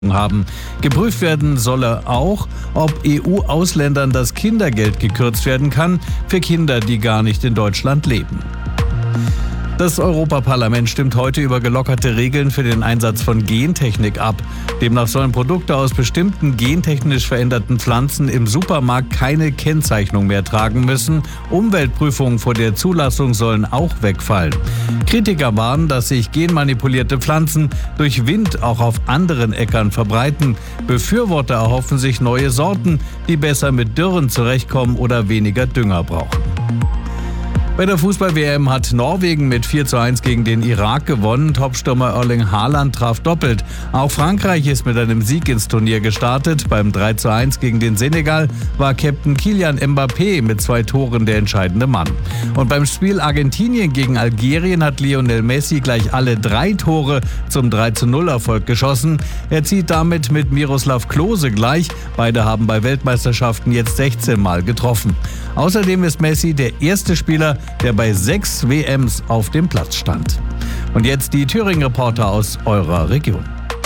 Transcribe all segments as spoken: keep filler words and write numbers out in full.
haben. Geprüft werden solle auch, ob E U-Ausländern das Kindergeld gekürzt werden kann für Kinder, die gar nicht in Deutschland leben. Das Europaparlament stimmt heute über gelockerte Regeln für den Einsatz von Gentechnik ab. Demnach sollen Produkte aus bestimmten gentechnisch veränderten Pflanzen im Supermarkt keine Kennzeichnung mehr tragen müssen. Umweltprüfungen vor der Zulassung sollen auch wegfallen. Kritiker warnen, dass sich genmanipulierte Pflanzen durch Wind auch auf anderen Äckern verbreiten. Befürworter erhoffen sich neue Sorten, die besser mit Dürren zurechtkommen oder weniger Dünger brauchen. Bei der Fußball-W M hat Norwegen mit vier zu eins gegen den Irak gewonnen. Topstürmer Erling Haaland traf doppelt. Auch Frankreich ist mit einem Sieg ins Turnier gestartet. Beim drei zu eins gegen den Senegal war Captain Kylian Mbappé mit zwei Toren der entscheidende Mann. Und beim Spiel Argentinien gegen Algerien hat Lionel Messi gleich alle drei Tore zum drei zu null Erfolg geschossen. Er zieht damit mit Miroslav Klose gleich. Beide haben bei Weltmeisterschaften jetzt sechzehn Mal getroffen. Außerdem ist Messi der erste Spieler, der bei sechs W Ms auf dem Platz stand. Und jetzt die Thüringen-Reporter aus eurer Region.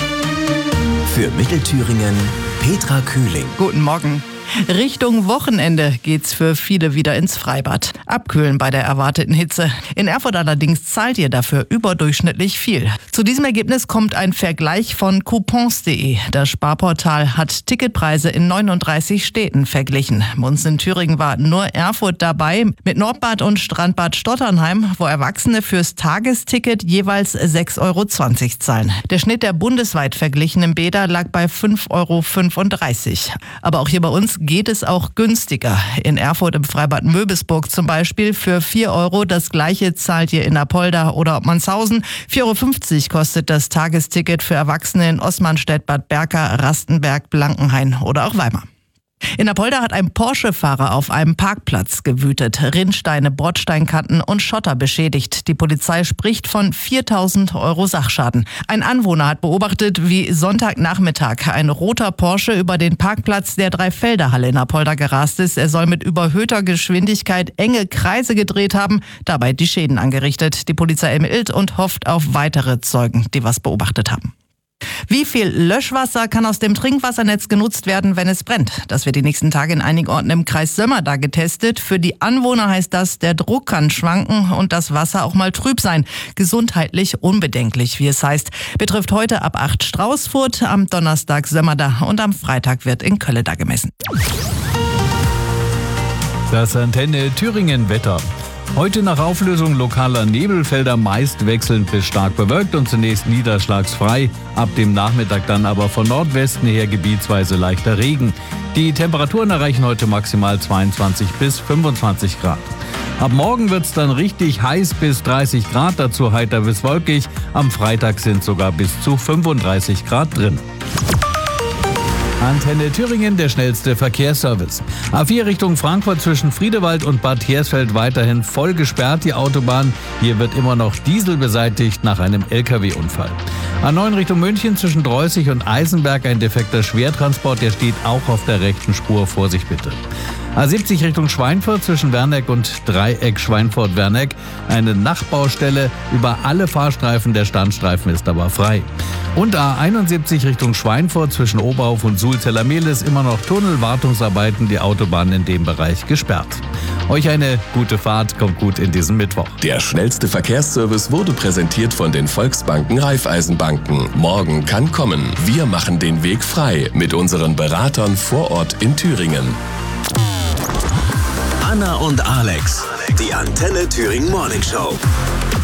Für Mittelthüringen Petra Kühling. Guten Morgen. Richtung Wochenende geht's für viele wieder ins Freibad. Abkühlen bei der erwarteten Hitze. In Erfurt allerdings zahlt ihr dafür überdurchschnittlich viel. Zu diesem Ergebnis kommt ein Vergleich von coupons punkt de. Das Sparportal hat Ticketpreise in neununddreißig Städten verglichen. Bei uns in Thüringen war nur Erfurt dabei, mit Nordbad und Strandbad Stotternheim, wo Erwachsene fürs Tagesticket jeweils sechs Euro zwanzig zahlen. Der Schnitt der bundesweit verglichenen Bäder lag bei fünf Euro fünfunddreißig. Aber auch hier bei uns geht es auch günstiger. In Erfurt im Freibad Möbisburg zum Beispiel für vier Euro. Das gleiche zahlt ihr in Apolda oder Obmannshausen. vier Euro fünfzig kostet das Tagesticket für Erwachsene in Osmanstedt, Bad Berka, Rastenberg, Blankenhain oder auch Weimar. In Apolda hat ein Porsche-Fahrer auf einem Parkplatz gewütet, Rinnsteine, Bordsteinkanten und Schotter beschädigt. Die Polizei spricht von viertausend Euro Sachschaden. Ein Anwohner hat beobachtet, wie Sonntagnachmittag ein roter Porsche über den Parkplatz der Dreifelderhalle in Apolda gerast ist. Er soll mit überhöhter Geschwindigkeit enge Kreise gedreht haben, dabei die Schäden angerichtet. Die Polizei ermittelt und hofft auf weitere Zeugen, die was beobachtet haben. Wie viel Löschwasser kann aus dem Trinkwassernetz genutzt werden, wenn es brennt? Das wird die nächsten Tage in einigen Orten im Kreis Sömmerda getestet. Für die Anwohner heißt das, der Druck kann schwanken und das Wasser auch mal trüb sein. Gesundheitlich unbedenklich, wie es heißt. Betrifft heute ab acht Straußfurt, am Donnerstag Sömmerda und am Freitag wird in Kölleda gemessen. Das Antenne Thüringen Wetter. Heute nach Auflösung lokaler Nebelfelder meist wechselnd bis stark bewölkt und zunächst niederschlagsfrei. Ab dem Nachmittag dann aber von Nordwesten her gebietsweise leichter Regen. Die Temperaturen erreichen heute maximal zweiundzwanzig bis fünfundzwanzig Grad. Ab morgen wird's dann richtig heiß bis dreißig Grad, dazu heiter bis wolkig. Am Freitag sind sogar bis zu fünfunddreißig Grad drin. Antenne Thüringen, der schnellste Verkehrsservice. A vier Richtung Frankfurt zwischen Friedewald und Bad Hersfeld weiterhin voll gesperrt, die Autobahn. Hier wird immer noch Diesel beseitigt nach einem L K W-Unfall. A neun Richtung München zwischen Dreußig und Eisenberg ein defekter Schwertransport, der steht auch auf der rechten Spur. Vorsicht bitte. A siebzig Richtung Schweinfurt zwischen Werneck und Dreieck Schweinfurt-Werneck. Eine Nachbaustelle. Über alle Fahrstreifen, der Standstreifen ist aber frei. Und A einundsiebzig Richtung Schweinfurt zwischen Oberhof und Sulzeller-Mehlis immer noch Tunnelwartungsarbeiten, die Autobahn in dem Bereich gesperrt. Euch eine gute Fahrt, kommt gut in diesen Mittwoch. Der schnellste Verkehrsservice wurde präsentiert von den Volksbanken Raiffeisenbanken. Morgen kann kommen. Wir machen den Weg frei mit unseren Beratern vor Ort in Thüringen. Anna und Alex, die Antenne Thüringen Morning Show.